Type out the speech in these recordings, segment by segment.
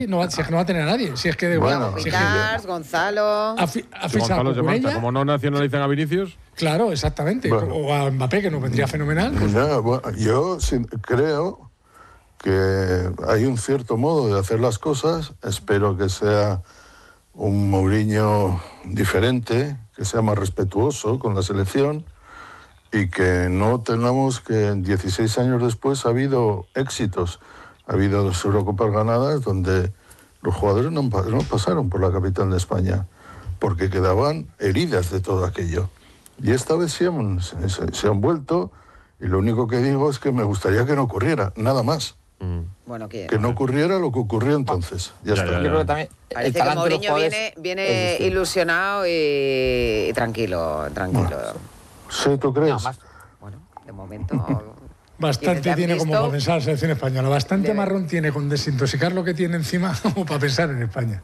no, si es que no va a tener a nadie. Si es que Bueno, Picars, Gonzalo. ha fichado Gonzalo a se marcha. Cucurella. Como no nacionalizan a Vinicius. Claro, exactamente. Bueno. O a Mbappé, que nos vendría fenomenal. Pues, Ya, bueno, yo creo que hay un cierto modo de hacer las cosas. Espero que sea un Mourinho diferente, que sea más respetuoso con la selección y que no tengamos que 16 años después ha habido éxitos. Ha habido 2 Eurocopas ganadas donde los jugadores no pasaron por la capital de España porque quedaban heridas de todo aquello. Y esta vez se han vuelto, y lo único que digo es que me gustaría que no ocurriera, nada más. Bueno, Que no ocurriera lo que ocurrió entonces. Ya está. Yo creo que también el Parece que talento de los Mourinho jugadores viene ilusionado y tranquilo. ¿Sí, tú crees? No, más, bueno, de momento... bastante ¿te han tiene como visto? para pensar la selección española. Bastante Debe. marrón tiene con desintoxicar lo que tiene encima como para pensar en España.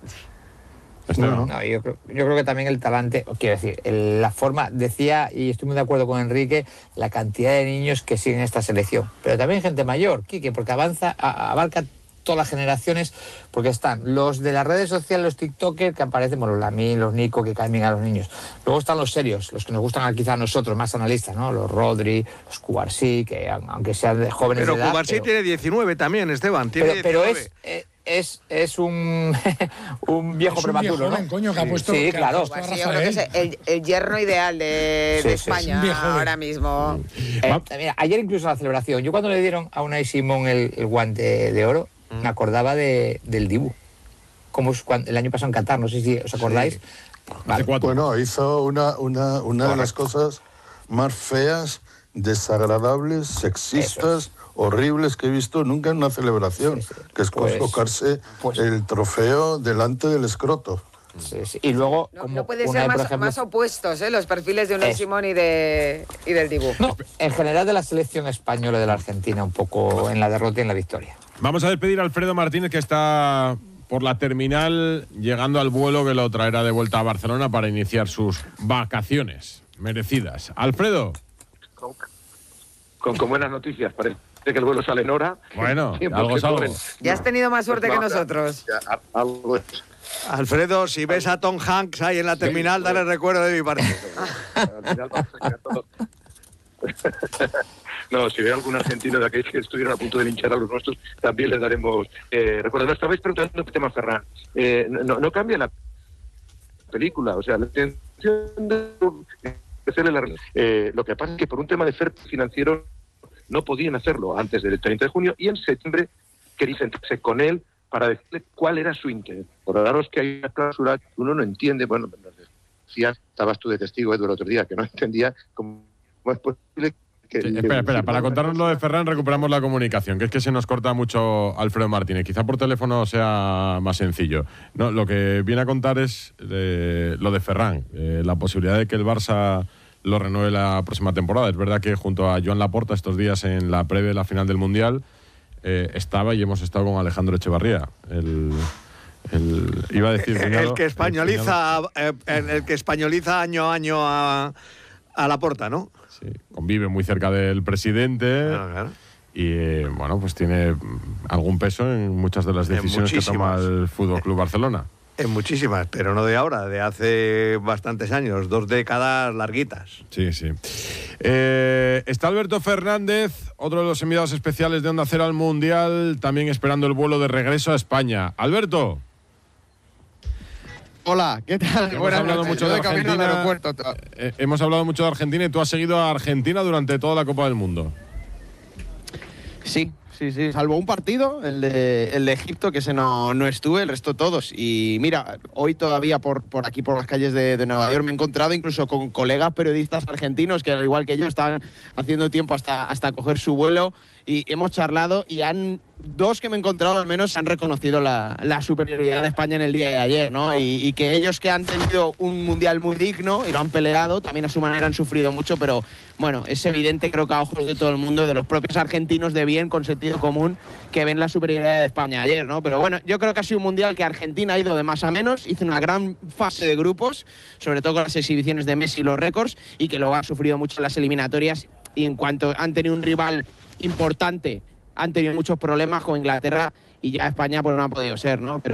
Bueno. No, yo creo que también el talante, quiero decir, la forma, decía, y estoy muy de acuerdo con Enrique, la cantidad de niños que siguen esta selección, pero también gente mayor, Quique, porque abarca todas las generaciones, porque están los de las redes sociales, los TikTokers que aparecen, bueno, los Lamine, los Nico, que caen bien a los niños. Luego están los serios, los que nos gustan quizá a nosotros, más analistas, ¿no? Los Rodri, los Cubarsí, que aunque sean de jóvenes Pero de edad... Cubarsí tiene 19 también, Esteban. Tiene Pero 19. es un viejo Es un prematuro, viejo ¿no? joven, coño, que ha puesto, Sí, que ha claro. puesto a Pues sí, yo creo que Rafael. es el yerno ideal de Sí, sí, España es un viejo joven. ahora mismo. Mira, ayer incluso la celebración, yo cuando le dieron a Unai Simón el guante de oro, me acordaba del Dibu. Como el año pasado en Qatar, no sé si os acordáis. Hace 4. Bueno, hizo una de las cosas más feas, desagradables, sexistas, horribles que he visto nunca en una celebración, Sí, sí. que es colocarse el trofeo delante del escroto. Sí, sí. Y luego, No puede Unai, ser por más, ejemplo, más opuestos, los perfiles de Unai Eso. Simón y del Dibu. no, en general de la selección española y de la Argentina, un poco en la derrota y en la victoria. Vamos a despedir a Alfredo Martínez, que está por la terminal llegando al vuelo que lo traerá de vuelta a Barcelona para iniciar sus vacaciones merecidas. Alfredo. Con buenas noticias, parece que el vuelo sale en hora. Bueno, Tiempos algo que es algo. corren. Ya has tenido más suerte que Pues, nosotros. ya, algo es. Alfredo, si ves a Tom Hanks ahí en la terminal, dale recuerdo de mi parte. Al final vamos a quedar todos. No, si ve algún argentino de aquellos que estuvieron a punto de linchar a los nuestros, también les daremos recuerdo. No estabais preguntando el tema Ferran. No cambia la película, o sea, la intención de lo que pasa es que por un tema de fair financiero no podían hacerlo antes del 30 de junio y en septiembre quería sentarse con él para decirle cuál era su interés. Por daros que hay una cláusula que uno no entiende, bueno, nos decía, estabas tú de testigo, Eduardo, el otro día, que no entendía cómo es posible que... Sí, espera, para contarnos lo de Ferran recuperamos la comunicación, que es que se nos corta mucho Alfredo Martínez. Quizá por teléfono sea más sencillo. No, lo que viene a contar es lo de Ferran, la posibilidad de que el Barça lo renueve la próxima temporada. Es verdad que junto a Joan Laporta estos días en la previa de la final del Mundial estaba y hemos estado con Alejandro Echevarría, iba a decir El que españoliza año a año a Laporta, ¿no? Sí, convive muy cerca del presidente. Claro. Y bueno, pues tiene algún peso en muchas de las decisiones que toma el Fútbol Club Barcelona. En muchísimas, pero no de ahora, de hace bastantes años, 2 décadas larguitas. Sí, sí. Está Alberto Fernández, otro de los enviados especiales de Onda Cero al Mundial, también esperando el vuelo de regreso a España. Alberto. Hola, ¿qué tal? Hemos hablado mucho de Argentina. Hemos hablado mucho de Argentina y tú has seguido a Argentina durante toda la Copa del Mundo. Sí, salvo un partido, el de Egipto, que ese no estuve, el resto todos. Y mira, hoy todavía por aquí, por las calles de Nueva York, me he encontrado incluso con colegas periodistas argentinos que, al igual que yo, estaban haciendo tiempo hasta coger su vuelo. Y hemos charlado y dos que me he encontrado al menos han reconocido la superioridad de España en el día de ayer, ¿no? Y que ellos, que han tenido un mundial muy digno y lo han peleado, también a su manera han sufrido mucho, pero bueno, es evidente, creo que a ojos de todo el mundo, de los propios argentinos de bien, con sentido común, que ven la superioridad de España ayer, ¿no? Pero bueno, yo creo que ha sido un mundial que Argentina ha ido de más a menos, hizo una gran fase de grupos, sobre todo con las exhibiciones de Messi y los récords, y que luego ha sufrido mucho en las eliminatorias, y en cuanto han tenido un rival importante, han tenido muchos problemas con Inglaterra y ya España pues no ha podido ser, ¿no? Pero